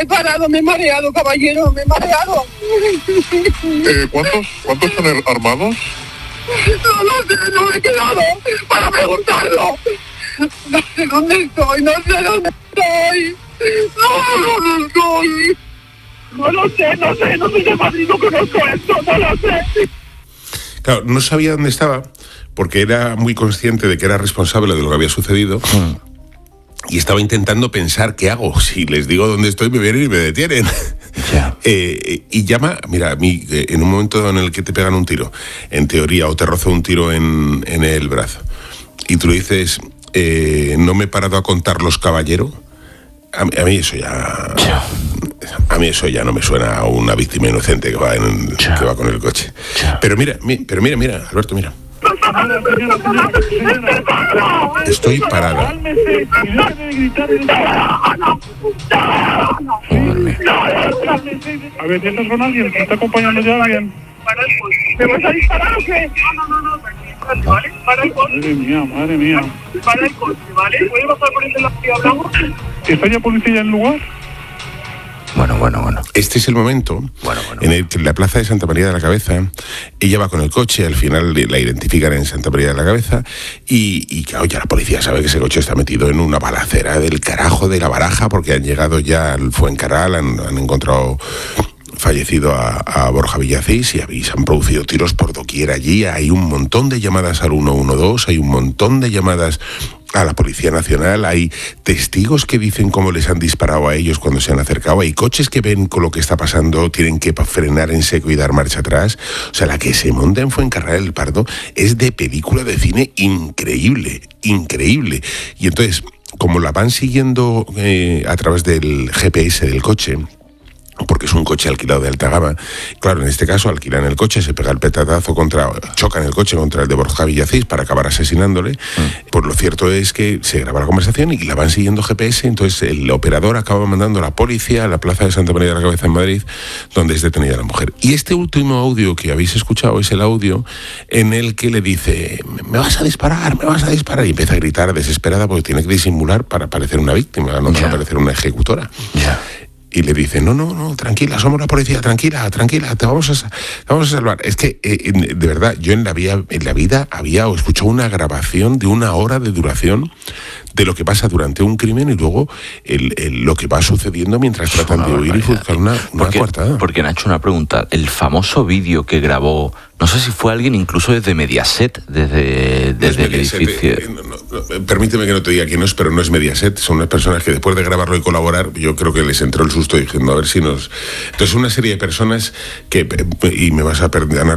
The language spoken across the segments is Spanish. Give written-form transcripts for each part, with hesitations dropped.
He parado, me he mareado, caballero, me he mareado. ¿Cuántos son armados? No lo sé, no me he quedado para preguntarlo. No sé dónde estoy, no sé dónde estoy. No estoy. No lo sé, no soy de Madrid, no conozco esto, no lo sé. Claro, no sabía dónde estaba porque era muy consciente de que era responsable de lo que había sucedido. Y estaba intentando pensar, ¿qué hago? Si les digo dónde estoy, me vienen y me detienen. Ya. Y llama, mira, a mí, en un momento en el que te pegan un tiro, en teoría, o te roza un tiro en el brazo, y tú le dices, no me he parado a contarlos, caballero, a mí eso ya... A mí eso ya no me suena a una víctima inocente que va con el coche. Pero mira, Alberto, mira. Estoy parada. A ver, ¿estás con alguien? ¿Te está acompañando ya alguien? ¿Me vas a disparar o qué? No, ¿vale? Para el coche. Madre mía. Para el coche, ¿vale? ¿Puedes bajar por este lado y hablamos? ¿Está ya policía en el lugar? Bueno. Este es el momento en el que en la plaza de Santa María de la Cabeza ella va con el coche, al final la identifican en Santa María de la Cabeza y claro, ya la policía sabe que ese coche está metido en una balacera del carajo de la Baraja porque han llegado ya al Fuencarral, han encontrado fallecido a Borja Villacís y se han producido tiros por doquier allí. Hay un montón de llamadas al 112, hay un montón de llamadas a la Policía Nacional, hay testigos que dicen cómo les han disparado a ellos cuando se han acercado, hay coches que ven con lo que está pasando, tienen que frenar en seco y dar marcha atrás. O sea, la que se monta en Fuencarral del Pardo es de película de cine increíble. Y entonces, como la van siguiendo a través del GPS del coche, porque es un coche alquilado de alta gama. Claro, en este caso alquilan el coche, se pega el petardazo chocan el coche contra el de Borja Villacís para acabar asesinándole. Pues lo cierto es que se graba la conversación y la van siguiendo GPS, entonces el operador acaba mandando a la policía a la plaza de Santa María de la Cabeza en Madrid, donde es detenida la mujer. Y este último audio que habéis escuchado es el audio en el que le dice, me vas a disparar, y empieza a gritar desesperada porque tiene que disimular para parecer una víctima, no para parecer una ejecutora. Y le dice, no, tranquila, somos la policía, tranquila, te vamos a salvar. Es que, de verdad, yo en la vida había escuchado una grabación de 1 hora de duración de lo que pasa durante un crimen y luego lo que va sucediendo mientras tratan de huir y buscar una coartada. Porque, Nacho, una pregunta. El famoso vídeo que grabó, no sé si fue alguien incluso desde Mediaset, desde el edificio. Permíteme que no te diga quién es, pero no es Mediaset. Son unas personas que después de grabarlo y colaborar, yo creo que les entró el susto diciendo, a ver si nos... Entonces, una serie de personas que... Y me vas a perdonar...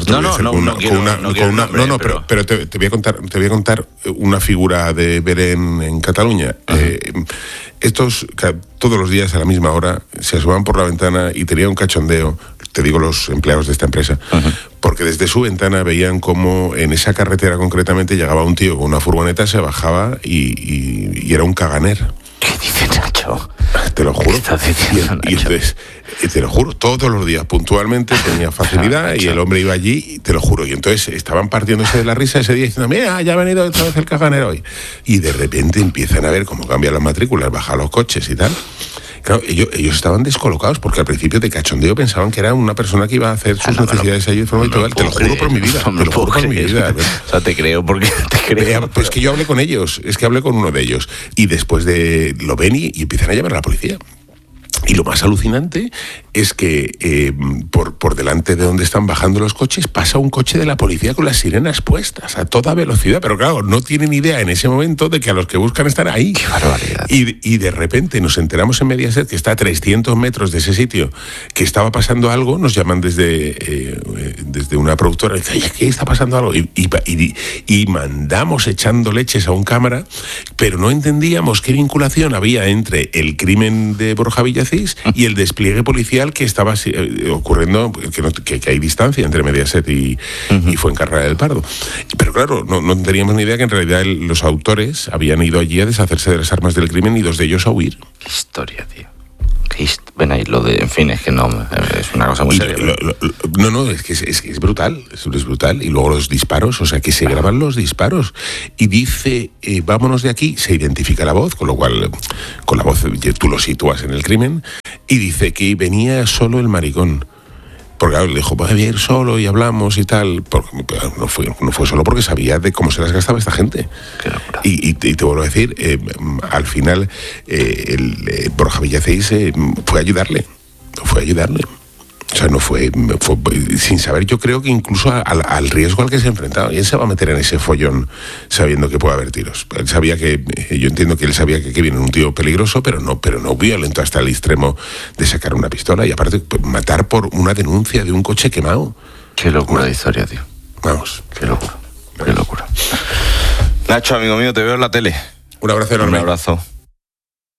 Pero te voy a contar una figura de ver en Cataluña. Estos todos los días a la misma hora se asomaban por la ventana y tenían un cachondeo, te digo los empleados de esta empresa, porque desde su ventana veían cómo en esa carretera concretamente llegaba un tío con una furgoneta, se bajaba y era un caganer. ¿Qué dice Nacho? Te lo juro. ¿Qué estás diciendo, Nacho? Y entonces, te lo juro, todos los días puntualmente tenía facilidad y el hombre iba allí, te lo juro. Y entonces estaban partiéndose de la risa ese día diciendo, mira, ya ha venido otra vez el caganero hoy. Y de repente empiezan a ver cómo cambian las matrículas, bajan los coches y tal. Claro, ellos estaban descolocados porque al principio de cachondeo pensaban que era una persona que iba a hacer sus necesidades allí de forma habitual. Te lo juro por mi vida. O sea, te creo porque te creo. Pues que yo hablé con ellos, hablé con uno de ellos. Y después lo ven y empiezan a llamar a la policía. Y lo más alucinante es que por delante de donde están bajando los coches pasa un coche de la policía con las sirenas puestas a toda velocidad, pero claro, no tienen idea en ese momento de que a los que buscan están ahí. ¡Qué barbaridad! Y de repente nos enteramos en Mediaset que está a 300 metros de ese sitio, que estaba pasando algo, nos llaman desde una productora y dicen, oye, ¿qué está pasando algo? Y mandamos echando leches a un cámara, pero no entendíamos qué vinculación había entre el crimen de Borja Villacís y el despliegue policial que estaba ocurriendo, que hay distancia entre Mediaset y Fuencarral del Pardo. Pero claro, no teníamos ni idea que en realidad los autores habían ido allí a deshacerse de las armas del crimen y 2 de ellos a huir. Qué historia, tío. Bueno, y lo de, en fin, es que no, es una cosa muy seria. Es brutal, es brutal. Y luego los disparos, o sea, que se graban los disparos. Y dice, vámonos de aquí, se identifica la voz, con lo cual, con la voz tú lo sitúas en el crimen. Y dice que venía solo el maricón. Porque claro, le dijo, voy a ir solo y hablamos y tal. Porque no fue solo porque sabía de cómo se las gastaba esta gente. Y te vuelvo a decir, al final, Borja Villaceis fue a ayudarle. O sea, no fue sin saber, yo creo que incluso al riesgo al que se enfrentaba. Y él se va a meter en ese follón sabiendo que puede haber tiros. Él sabía yo entiendo que él sabía que Kevin era un tío peligroso, pero no violento hasta el extremo de sacar una pistola y aparte matar por una denuncia de un coche quemado. Qué locura de historia, tío. Vamos. Qué locura. Nacho, amigo mío, te veo en la tele. Un abrazo enorme. Un abrazo.